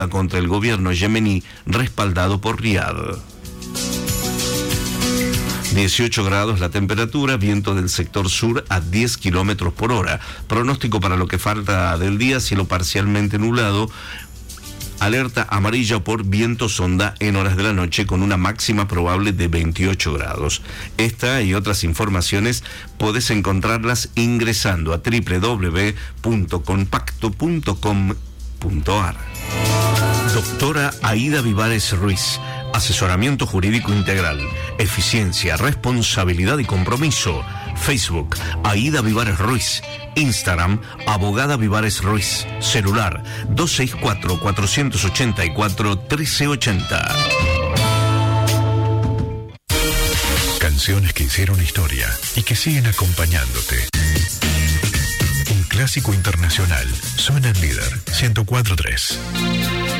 contra el gobierno yemení respaldado por Riad. 18 grados la temperatura, viento del sector sur a 10 kilómetros por hora. Pronóstico para lo que falta del día, cielo parcialmente nublado. Alerta amarilla por viento sonda en horas de la noche con una máxima probable de 28 grados. Esta y otras informaciones podés encontrarlas ingresando a www.compacto.com.ar. Doctora Aida Vivares Ruiz. Asesoramiento jurídico integral, eficiencia, responsabilidad y compromiso. Facebook, Aida Vivares Ruiz. Instagram, Abogada Vivares Ruiz. Celular, 264-484-1380. Canciones que hicieron historia y que siguen acompañándote. Un clásico internacional suena en Líder 104.3.